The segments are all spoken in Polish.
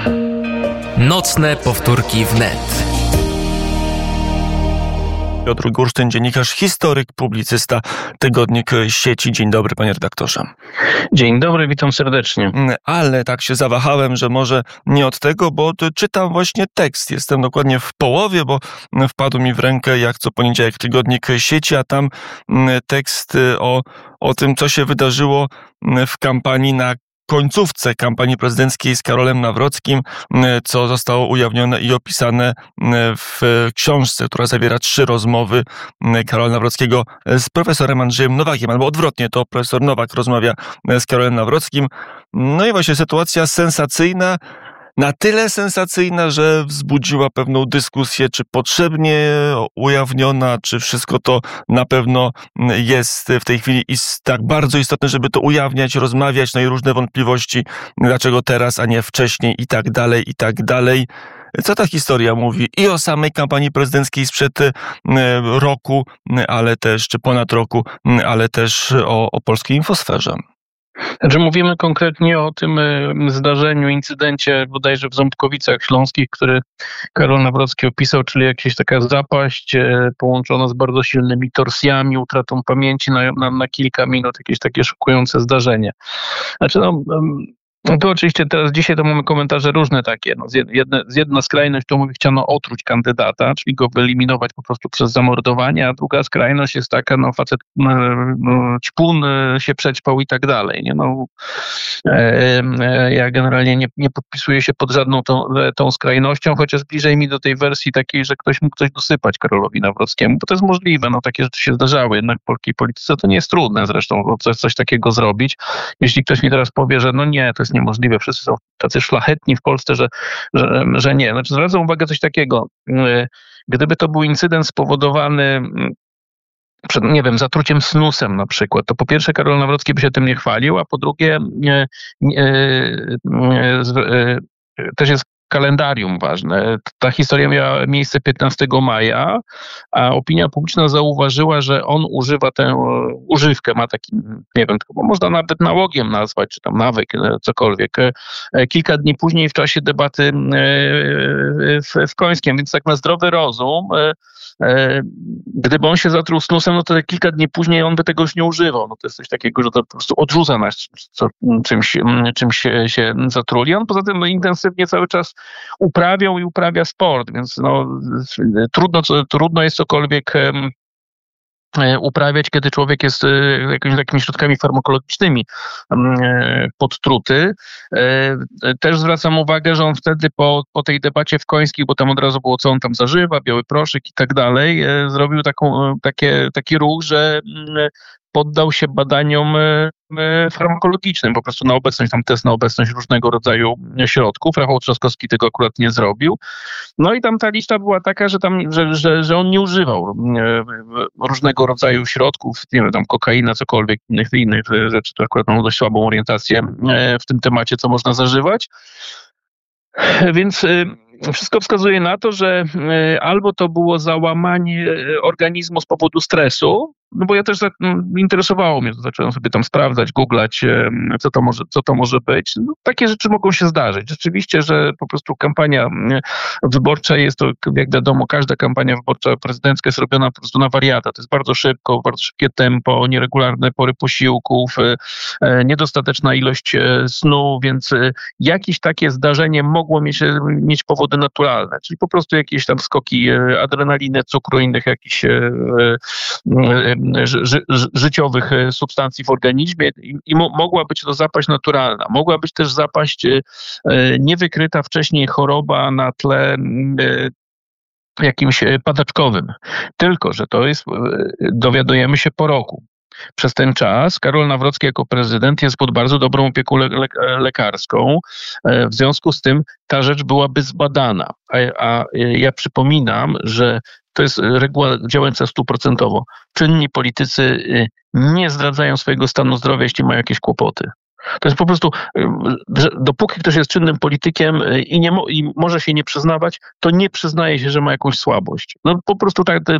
Nocne powtórki wnet. Piotr Gursztyn, dziennikarz, historyk, publicysta, tygodnik Sieci. Dzień dobry, panie redaktorze. Dzień dobry, witam serdecznie. Ale tak się zawahałem, że może nie od tego, bo czytam właśnie tekst. Jestem dokładnie w połowie, bo wpadł mi w rękę jak co poniedziałek tygodnik Sieci, a tam tekst o tym, co się wydarzyło w kampanii na końcówce kampanii prezydenckiej z Karolem Nawrockim, co zostało ujawnione i opisane w książce, która zawiera 3 rozmowy Karola Nawrockiego z profesorem Andrzejem Nowakiem, albo odwrotnie, to profesor Nowak rozmawia z Karolem Nawrockim. No i właśnie sytuacja sensacyjna, na tyle sensacyjna, że wzbudziła pewną dyskusję, czy potrzebnie ujawniona, czy wszystko to na pewno jest w tej chwili tak bardzo istotne, żeby to ujawniać, rozmawiać, no i różne wątpliwości, dlaczego teraz, a nie wcześniej i tak dalej, i tak dalej. Co ta historia mówi i o samej kampanii prezydenckiej sprzed roku, ale też, czy ponad roku, ale też o polskiej infosferze? Znaczy mówimy konkretnie o tym zdarzeniu, incydencie bodajże w Ząbkowicach Śląskich, który Karol Nawrocki opisał, czyli jakaś taka zapaść połączona z bardzo silnymi torsjami, utratą pamięci na kilka minut, jakieś takie szokujące zdarzenie. Znaczy to oczywiście dzisiaj to mamy komentarze różne takie. Jedna skrajność to mówi, chciano otruć kandydata, czyli go wyeliminować po prostu przez zamordowanie, a druga skrajność jest taka, facet ćpun się przećpał i tak dalej. Ja generalnie nie podpisuję się pod żadną tą skrajnością, chociaż bliżej mi do tej wersji takiej, że ktoś mógł coś dosypać Karolowi Nawrockiemu, bo to jest możliwe, takie rzeczy się zdarzały, jednak w polskiej polityce to nie jest trudne zresztą coś takiego zrobić. Jeśli ktoś mi teraz powie, że nie, to jest niemożliwe, wszyscy są tacy szlachetni w Polsce, że nie. Znaczy zwracam uwagę coś takiego, gdyby to był incydent spowodowany zatruciem snusem na przykład, to po pierwsze Karol Nawrocki by się tym nie chwalił, a po drugie też jest kalendarium ważne. Ta historia miała miejsce 15 maja, a opinia publiczna zauważyła, że on używa tę używkę, ma taki, można nawet nałogiem nazwać, czy tam nawyk, cokolwiek, kilka dni później w czasie debaty w Końskiem, więc tak na zdrowy rozum, gdyby on się zatruł snusem, to kilka dni później on by tego już nie używał. To jest coś takiego, że to po prostu odrzuca nas czymś się zatruli. On poza tym intensywnie cały czas uprawiał i uprawia sport, więc trudno jest cokolwiek uprawiać, kiedy człowiek jest jakimiś takimi środkami farmakologicznymi podtruty. Też zwracam uwagę, że on wtedy po tej debacie w Końskich, bo tam od razu było, co on tam zażywa, biały proszek i tak dalej, zrobił taki ruch, że poddał się badaniom farmakologicznym, po prostu test na obecność różnego rodzaju środków. Rafał Trzaskowski tego akurat nie zrobił. I tam ta lista była taka, że on nie używał różnego rodzaju środków, tam kokaina, cokolwiek, innych rzeczy, to akurat mam dość słabą orientację w tym temacie, co można zażywać. Więc wszystko wskazuje na to, że albo to było załamanie organizmu z powodu stresu, bo ja też interesowało mnie, to zacząłem sobie tam sprawdzać, googlać, co to może być. Takie rzeczy mogą się zdarzyć. Rzeczywiście, że po prostu kampania wyborcza jest to, jak wiadomo, każda kampania wyborcza prezydencka jest robiona po prostu na wariata. To jest bardzo szybko, bardzo szybkie tempo, nieregularne pory posiłków, niedostateczna ilość snu, więc jakieś takie zdarzenie mogło mieć powody naturalne, czyli po prostu jakieś tam skoki adrenaliny, cukru, innych jakichś życiowych substancji w organizmie i mogła być to zapaść naturalna. Mogła być też zapaść niewykryta wcześniej choroba na tle jakimś padaczkowym. Tylko że to jest, dowiadujemy się po roku. Przez ten czas Karol Nawrocki jako prezydent jest pod bardzo dobrą opieką lekarską. W związku z tym ta rzecz byłaby zbadana. A ja przypominam, że to jest reguła działająca 100%. Czynni politycy nie zdradzają swojego stanu zdrowia, jeśli mają jakieś kłopoty. To jest po prostu, że dopóki ktoś jest czynnym politykiem i może się nie przyznawać, to nie przyznaje się, że ma jakąś słabość. Po prostu tak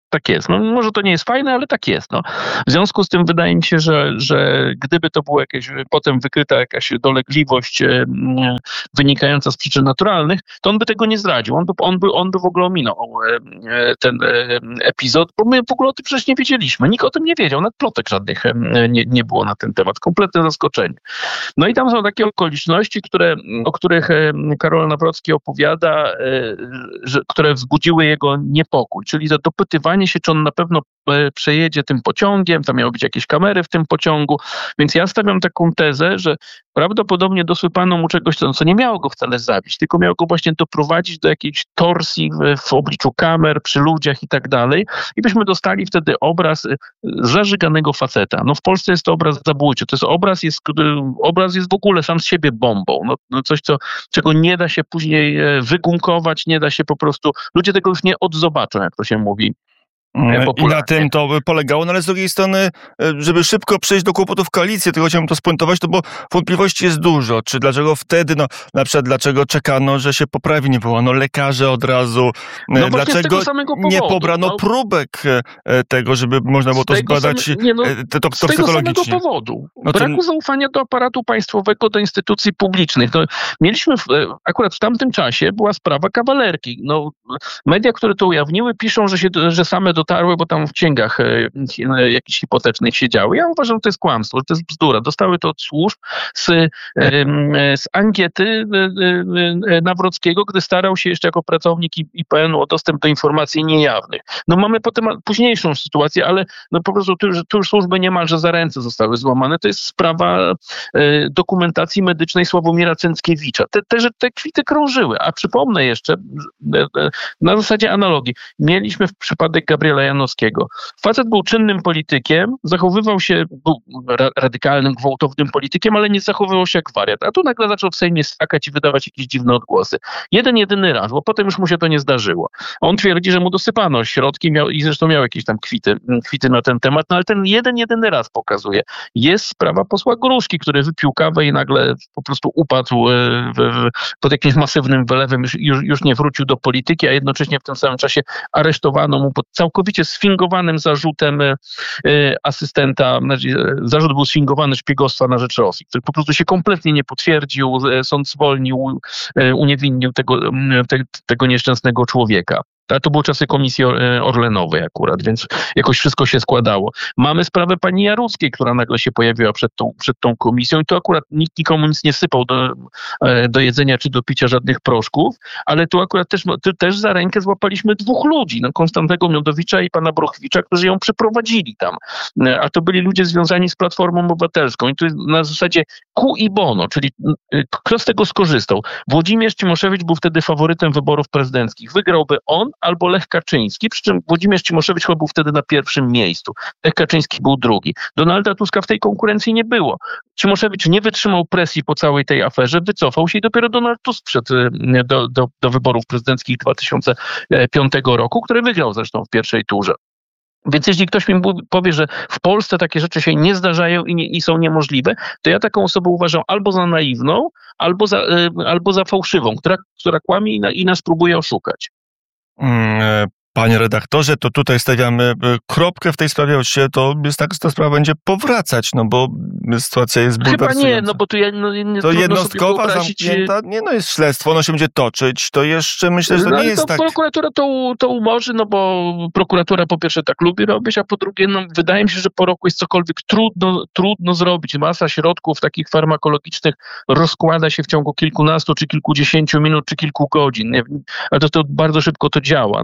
tak jest. No, może to nie jest fajne, ale tak jest. No. W związku z tym wydaje mi się, że gdyby to była potem wykryta jakaś dolegliwość wynikająca z przyczyn naturalnych, to on by tego nie zdradził. On by w ogóle ominął ten epizod, bo my w ogóle o tym przecież nie wiedzieliśmy. Nikt o tym nie wiedział, nawet plotek żadnych nie było na ten temat. Kompletne zaskoczenie. No i tam są takie okoliczności, o których Karol Nawrocki opowiada, które wzbudziły jego niepokój, czyli to dopytywanie się, czy on na pewno przejedzie tym pociągiem, tam miały być jakieś kamery w tym pociągu, więc ja stawiam taką tezę, że prawdopodobnie dosłypano mu czegoś, co nie miało go wcale zabić, tylko miało go właśnie doprowadzić do jakiejś torsji w obliczu kamer, przy ludziach i tak dalej i byśmy dostali wtedy obraz zażyganego faceta. No w Polsce jest to obraz zabójczy, to jest obraz jest w ogóle sam z siebie bombą, no coś, czego nie da się później wygumkować, nie da się po prostu, ludzie tego już nie odzobaczą, jak to się mówi. I na tym to polegało, no ale z drugiej strony, żeby szybko przejść do kłopotów koalicji, tylko chciałbym to spuentować, no bo wątpliwości jest dużo. Czy dlaczego wtedy, na przykład dlaczego czekano, że się poprawi, nie wołano lekarze od razu, dlaczego nie pobrano próbek tego, żeby można było to zbadać z tego samego powodu. Braku zaufania do aparatu państwowego, do instytucji publicznych. No, mieliśmy akurat w tamtym czasie była sprawa kawalerki. No, media, które to ujawniły, piszą, że same dotarły, bo tam w księgach jakichś hipotecznych siedziały. Ja uważam, że to jest kłamstwo, że to jest bzdura. Dostały to od służb z ankiety Nawrockiego, gdy starał się jeszcze jako pracownik IPN-u o dostęp do informacji niejawnych. No mamy potem późniejszą sytuację, ale no po prostu tu już służby niemalże za ręce zostały złamane. To jest sprawa dokumentacji medycznej Sławomira Cęckiewicza. Te kwity krążyły. A przypomnę jeszcze, na zasadzie analogii, mieliśmy w przypadek Gabriela Janowskiego. Facet był czynnym politykiem, był radykalnym, gwałtownym politykiem, ale nie zachowywał się jak wariat. A tu nagle zaczął w Sejmie skakać i wydawać jakieś dziwne odgłosy. Jedyny raz, bo potem już mu się to nie zdarzyło. On twierdzi, że mu dosypano środki i zresztą miał jakieś tam kwity na ten temat, no ale ten jedyny raz pokazuje. Jest sprawa posła Gruszki, który wypił kawę i nagle po prostu upadł pod jakimś masywnym wylewem, już nie wrócił do polityki, a jednocześnie w tym samym czasie aresztowano mu pod całkowicie sfingowanym zarzutem asystenta, zarzut był sfingowany szpiegostwa na rzecz Rosji, który po prostu się kompletnie nie potwierdził, sąd zwolnił, uniewinnił tego nieszczęsnego człowieka. Ale to były czasy Komisji Orlenowej akurat, więc jakoś wszystko się składało. Mamy sprawę pani Jaruckiej, która nagle się pojawiła przed tą komisją i to akurat nikt nikomu nic nie sypał do jedzenia czy do picia żadnych proszków, ale tu akurat też za rękę złapaliśmy dwóch ludzi, Konstantego Miodowicza i pana Brochwicza, którzy ją przyprowadzili tam. A to byli ludzie związani z Platformą Obywatelską i tu na zasadzie ku i bono, czyli kto z tego skorzystał? Włodzimierz Cimoszewicz był wtedy faworytem wyborów prezydenckich. Wygrałby on albo Lech Kaczyński, przy czym Włodzimierz Cimoszewicz chyba był wtedy na pierwszym miejscu. Lech Kaczyński był drugi. Donalda Tuska w tej konkurencji nie było. Cimoszewicz nie wytrzymał presji po całej tej aferze, wycofał się i dopiero Donald Tusk wszedł do wyborów prezydenckich 2005 roku, które wygrał zresztą w pierwszej turze. Więc jeśli ktoś mi powie, że w Polsce takie rzeczy się nie zdarzają i są niemożliwe, to ja taką osobę uważam albo za naiwną, albo za fałszywą, która kłamie i nas próbuje oszukać. Panie redaktorze, to tutaj stawiamy kropkę w tej sprawie, oczywiście to jest tak, że ta sprawa będzie powracać, bo sytuacja jest bulwersująca. Chyba nie, bo tu to jednostkowa, zamknięta, jest śledztwo, ono się będzie toczyć, to jeszcze myślę, że to nie jest tak... Prokuratura to umorzy, bo prokuratura po pierwsze tak lubi robić, a po drugie, wydaje mi się, że po roku jest cokolwiek trudno zrobić. Masa środków takich farmakologicznych rozkłada się w ciągu kilkunastu, czy kilkudziesięciu minut, czy kilku godzin, ale to bardzo szybko to działa,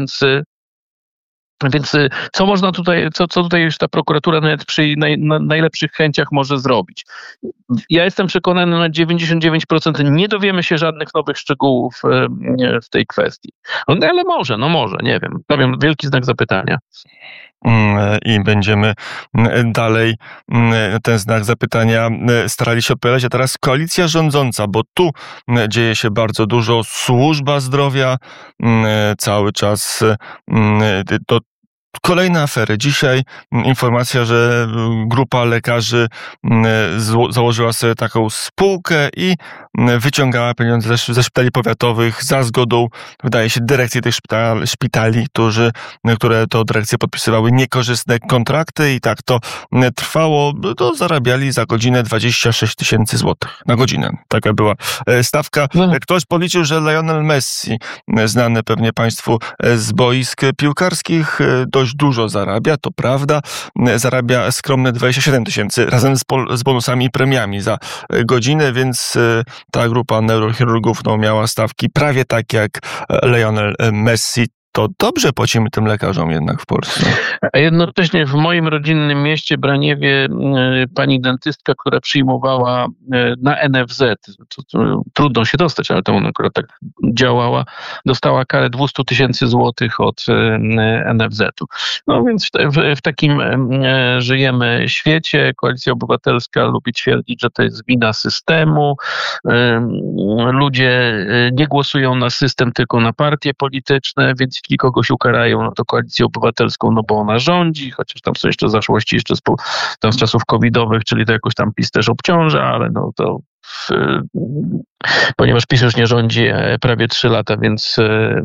Więc co można tutaj, co tutaj już ta prokuratura nawet przy najlepszych chęciach może zrobić? Ja jestem przekonany na 99%, nie dowiemy się żadnych nowych szczegółów w tej kwestii. Ale może, nie wiem. Stawiam wielki znak zapytania. I będziemy dalej ten znak zapytania starali się odpowiadać. A teraz koalicja rządząca, bo tu dzieje się bardzo dużo. Służba zdrowia cały czas Kolejne afery. Dzisiaj informacja, że grupa lekarzy założyła sobie taką spółkę i wyciągała pieniądze ze szpitali powiatowych za zgodą, wydaje się, dyrekcji tych szpitali, które to dyrekcje podpisywały niekorzystne kontrakty i tak to trwało. To zarabiali za godzinę 26 000 złotych na godzinę. Taka była stawka. Ktoś policzył, że Lionel Messi, znany pewnie państwu z boisk piłkarskich, dość dużo zarabia, to prawda. Zarabia skromne 27 000 razem z bonusami i premiami za godzinę, więc ta grupa neurochirurgów miała stawki prawie tak jak Lionel Messi. To dobrze płacimy tym lekarzom jednak w Polsce. A jednocześnie w moim rodzinnym mieście Braniewie pani dentystka, która przyjmowała na NFZ, trudno się dostać, ale to ona akurat tak działała, dostała karę 200 000 złotych od NFZ-u. No więc w takim żyjemy świecie. Koalicja Obywatelska lubi twierdzić, że to jest wina systemu. Ludzie nie głosują na system, tylko na partie polityczne, więc jeśli kogoś ukarają, no to Koalicję Obywatelską, no bo ona rządzi, chociaż tam są jeszcze zaszłości jeszcze z czasów covidowych, czyli to jakoś tam PiS też obciąża, ale no to ponieważ PiS już nie rządzi prawie 3 lata, więc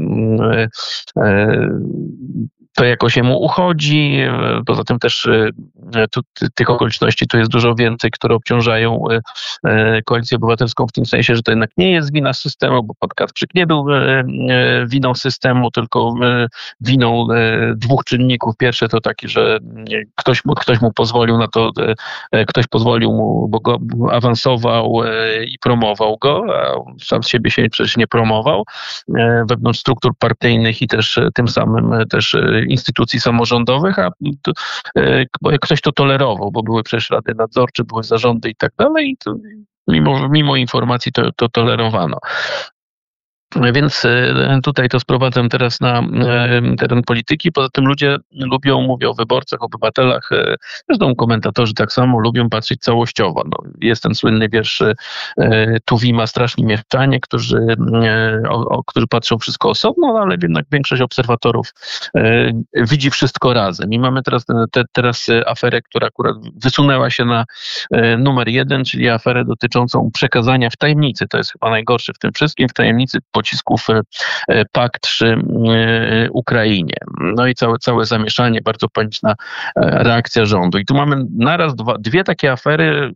to jakoś jemu uchodzi. Poza tym też tych okoliczności tu jest dużo więcej, które obciążają Koalicję Obywatelską w tym sensie, że to jednak nie jest wina systemu, bo pan Kacprzyk nie był winą systemu, tylko winą 2 czynników. Pierwszy to taki, że ktoś mu pozwolił na to, ktoś pozwolił mu, bo go awansował i promował go, a sam z siebie się przecież nie promował wewnątrz struktur partyjnych i też tym samym też instytucji samorządowych, a ktoś to tolerował, bo były przecież rady nadzorcze, były zarządy i tak dalej, i to mimo informacji to tolerowano. Więc tutaj to sprowadzam teraz na teren polityki. Poza tym ludzie mówią o wyborcach, obywatelach, zresztą komentatorzy tak samo lubią patrzeć całościowo. No, jest ten słynny wiersz Tuwima Straszni mieszczanie, którzy patrzą wszystko osobno, ale jednak większość obserwatorów widzi wszystko razem. I mamy teraz aferę, która akurat wysunęła się na numer 1, czyli aferę dotyczącą przekazania w tajemnicy. To jest chyba najgorsze w tym wszystkim, w tajemnicy pocisków PAK-3 Ukrainie. No i całe zamieszanie, bardzo paniczna reakcja rządu. I tu mamy naraz dwie takie afery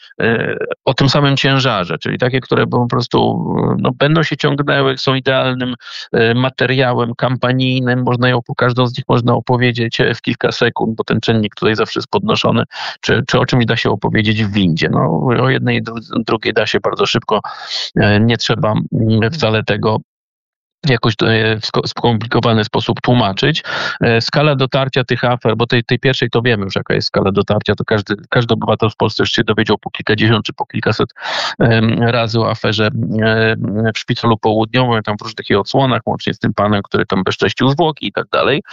o tym samym ciężarze, czyli takie, które po prostu będą się ciągnęły, są idealnym materiałem kampanijnym, każdą z nich można opowiedzieć w kilka sekund, bo ten czynnik tutaj zawsze jest podnoszony, czy o czymś da się opowiedzieć w windzie. No, o jednej i drugiej da się bardzo szybko, nie trzeba wcale tego jakoś w skomplikowany sposób tłumaczyć. Skala dotarcia tych afer, bo tej pierwszej to wiemy już, jaka jest skala dotarcia, to każdy obywatel w Polsce już się dowiedział po kilkadziesiąt czy po kilkaset razy o aferze w Szpitalu Południowym, tam w różnych jej odsłonach, łącznie z tym panem, który tam bezcześcił zwłoki i tak dalej.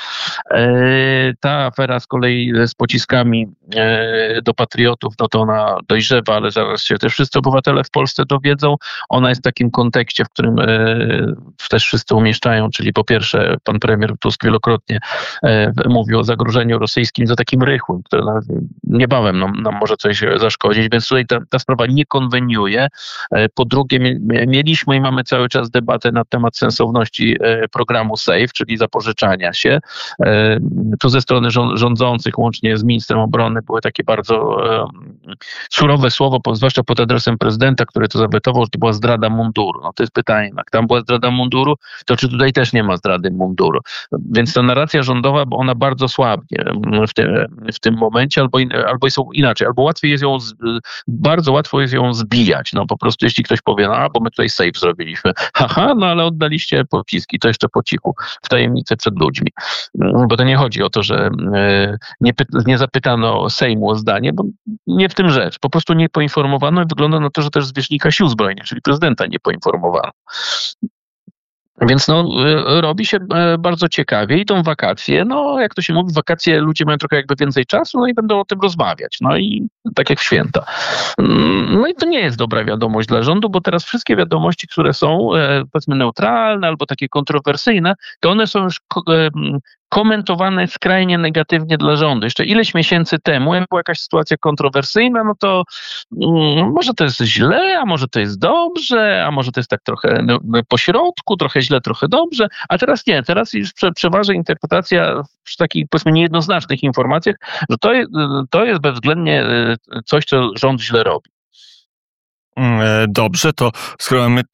Ta afera z kolei z pociskami do patriotów, no to ona dojrzewa, ale zaraz się też wszyscy obywatele w Polsce dowiedzą. Ona jest w takim kontekście, w którym też wszyscy umieszczają, czyli po pierwsze pan premier Tusk wielokrotnie mówił o zagrożeniu rosyjskim za takim rychłym, które niebawem nam może coś zaszkodzić, więc tutaj ta sprawa nie konweniuje. Po drugie mieliśmy i mamy cały czas debatę na temat sensowności programu SAFE, czyli zapożyczania się. Tu ze strony rządzących, łącznie z ministrem obrony, były takie bardzo surowe słowo, zwłaszcza pod adresem prezydenta, który to zawetował, że to była zdrada munduru. No to jest pytanie, jak tam była zdrada munduru, to czy tutaj też nie ma zdrady munduru. Więc ta narracja rządowa, bo ona bardzo słabnie w tym momencie, albo są inaczej, albo bardzo łatwo jest ją zbijać. No po prostu jeśli ktoś powie, bo my tutaj safe zrobiliśmy. No ale oddaliście pociski, to jeszcze po cichu, w tajemnicy przed ludźmi. Bo to nie chodzi o to, że nie zapytano Sejmu o zdanie, bo nie w tym rzecz. Po prostu nie poinformowano i wygląda na to, że też zwierzchnika sił zbrojnych, czyli prezydenta nie poinformowano. Więc robi się bardzo ciekawie, idą wakacje, jak to się mówi, wakacje ludzie mają trochę jakby więcej czasu, i będą o tym rozmawiać, i tak jak w święta. No i to nie jest dobra wiadomość dla rządu, bo teraz wszystkie wiadomości, które są powiedzmy neutralne albo takie kontrowersyjne, to one są już komentowane skrajnie negatywnie dla rządu. Jeszcze ileś miesięcy temu, jak była jakaś sytuacja kontrowersyjna, no to może to jest źle, a może to jest dobrze, a może to jest tak trochę po środku, trochę źle, trochę dobrze, a teraz nie. Teraz już przeważa interpretacja przy takich, powiedzmy, niejednoznacznych informacjach, że to jest bezwzględnie coś, co rząd źle robi. Dobrze, to skoro mamy